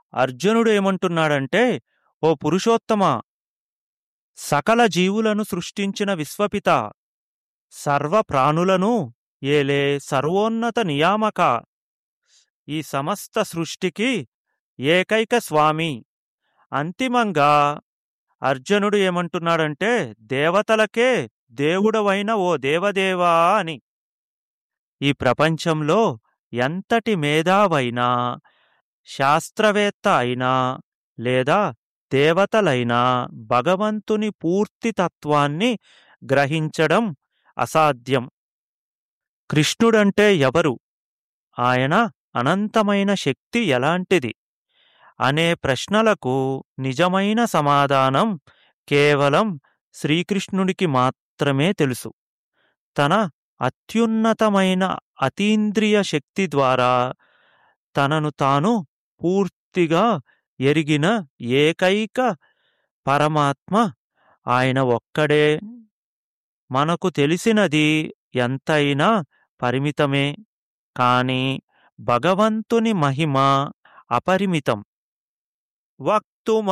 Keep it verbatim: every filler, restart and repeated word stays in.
అర్జునుడు ఏమంటున్నాడంటే, ఓ పురుషోత్తమా, సకల జీవులను సృష్టించిన విశ్వపిత, సర్వ ప్రాణులను ఏలే సర్వోన్నత నియామక, ఈ సమస్త సృష్టికి ఏకైక స్వామి. అంతిమంగా అర్జునుడు ఏమంటున్నాడంటే, దేవతలకే దేవుడవైన ఓ దేవదేవా అని. ఈ ప్రపంచంలో ఎంతటి మేధావైనా, శాస్త్రవేత్త అయినా లేదా దేవతలైనా భగవంతుని పూర్తి తత్వాన్ని గ్రహించడం అసాధ్యం. కృష్ణుడంటే ఎవరు, ఆయన అనంతమైన శక్తి ఎలాంటిది అనే ప్రశ్నలకు నిజమైన సమాధానం కేవలం శ్రీకృష్ణుడికి మాత్రమే తెలుసు. తన అత్యున్నతమైన అతీంద్రియ శక్తి ద్వారా తనను తాను పూర్తిగా ఎరిగిన ఏకైక పరమాత్మ ఆయన ఒక్కడే. మనకు తెలిసినది ఎంతైనా పరిమితమే, కానీ భగవంతుని మహిమ అపరిమితం. వక్తుమ